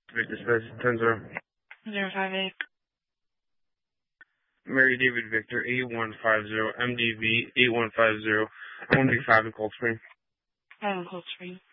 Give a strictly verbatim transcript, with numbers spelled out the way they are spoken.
Victor Space, ten zero. zero five eight. Mary David Victor, eight one five zero, M D V, eight one five zero. I want to be five in Cold Spring. I have a Cold Spring.